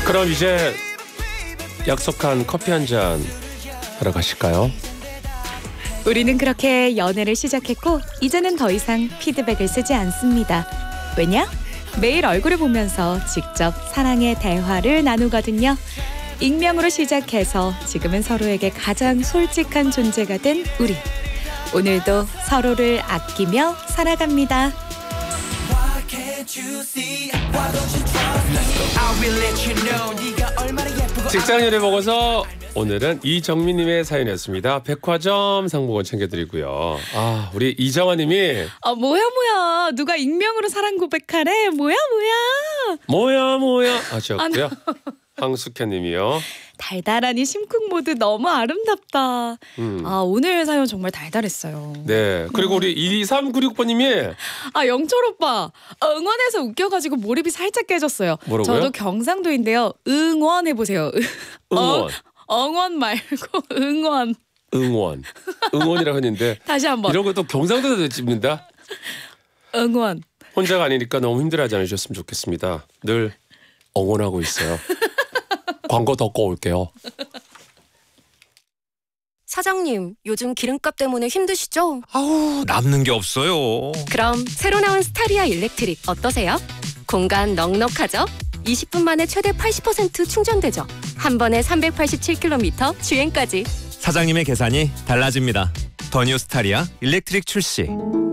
그럼 이제 약속한 커피 한 잔 하러 가실까요? 우리는 그렇게 연애를 시작했고 이제는 더 이상 피드백을 쓰지 않습니다. 왜냐? 매일 얼굴을 보면서 직접 사랑의 대화를 나누거든요. 익명으로 시작해서 지금은 서로에게 가장 솔직한 존재가 된 우리. 오늘도 서로를 아끼며 살아갑니다. 직장 연애 보고서 오늘은 이정민님의 사연이었습니다. 백화점 상품권 챙겨드리고요. 우리 이정아님이 뭐야 누가 익명으로 사랑 고백하래. 뭐야 하셨고요. 황숙현님이요. 달달하니 심쿵 모드 너무 아름답다. 오늘 사연 정말 달달했어요. 네. 그리고 우리 2396번님이 영철 오빠 응원해서 웃겨가지고 몰입이 살짝 깨졌어요. 뭐라고요? 저도 경상도인데요. 응원해보세요. 응원. 응원 말고 응원. 응원이라고 했는데 다시 한번. 이런 것도 경상도에서 찝는다. 응원. 혼자가 아니니까 너무 힘들어하지 않으셨으면 좋겠습니다. 늘 응원하고 있어요. 광고 듣고 올게요. 사장님, 요즘 기름값 때문에 힘드시죠? 아우, 남는 게 없어요. 그럼 새로 나온 스타리아 일렉트릭 어떠세요? 공간 넉넉하죠? 20분 만에 최대 80% 충전되죠? 한 번에 387km 주행까지. 사장님의 계산이 달라집니다. 더 뉴 스타리아 일렉트릭 출시.